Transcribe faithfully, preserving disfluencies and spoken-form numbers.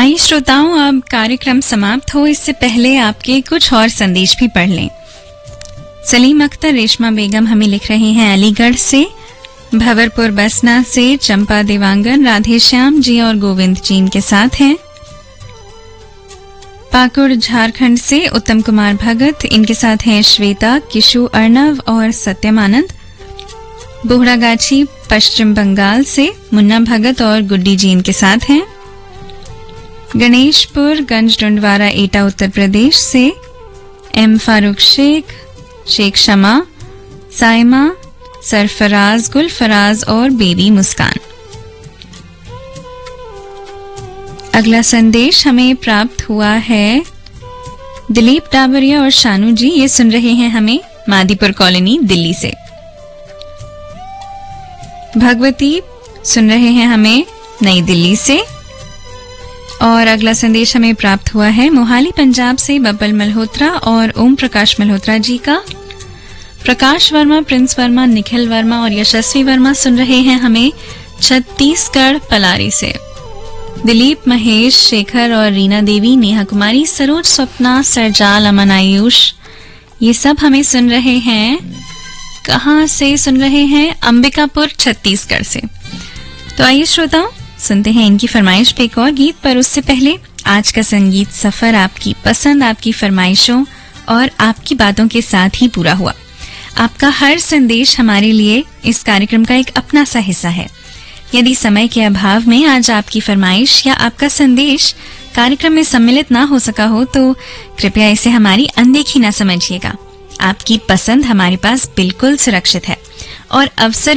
आइए श्रोताओं, अब कार्यक्रम समाप्त हो इससे पहले आपके कुछ और संदेश भी पढ़ लें। सलीम अख्तर रेशमा बेगम हमें लिख रहे हैं अलीगढ़ से, भंवरपुर बसना से चंपा देवांगन राधेश्याम जी और गोविंद जी इनके साथ हैं। पाकुड़ झारखंड से उत्तम कुमार भगत, इनके साथ हैं श्वेता, किशु, अर्णव और सत्यम आनंद। बोहरागाछी पश्चिम बंगाल से मुन्ना भगत और गुड्डी जी इनके साथ हैं। गणेशपुर गंज डुंडवारा एटा उत्तर प्रदेश से एम फारूक शेख, शेख शमा, साइमा, सरफराज, गुलफराज और बेबी मुस्कान। अगला संदेश हमें प्राप्त हुआ है दिलीप डाबरिया और शानू जी, ये सुन रहे हैं हमें मादीपुर कॉलोनी दिल्ली से। भगवती सुन रहे हैं हमें नई दिल्ली से। और अगला संदेश हमें प्राप्त हुआ है मोहाली पंजाब से बब्बल मल्होत्रा और ओम प्रकाश मल्होत्रा जी का। प्रकाश वर्मा, प्रिंस वर्मा, निखिल वर्मा और यशस्वी वर्मा सुन रहे हैं हमें छत्तीसगढ़ पलारी से। दिलीप, महेश, शेखर और रीना देवी, नेहा कुमारी, सरोज, स्वप्ना, सरजाल, अमन, आयुष, ये सब हमें सुन रहे हैं। कहां से सुन रहे हैं? अंबिकापुर छत्तीसगढ़ से। तो आइए श्रोताओं, सुनते हैं इनकी फरमाइश पे एक और गीत, पर उससे पहले आज का संगीत सफर आपकी पसंद, आपकी फरमाइशों और आपकी बातों के साथ ही पूरा हुआ। आपका हर संदेश हमारे लिए इस कार्यक्रम का एक अपना सा हिस्सा है। यदि समय के अभाव में आज आपकी फरमाइश या आपका संदेश कार्यक्रम में सम्मिलित ना हो सका हो तो कृपया इसे हमारी अनदेखी ना समझिएगा। आपकी पसंद हमारे पास बिल्कुल सुरक्षित है और अवसर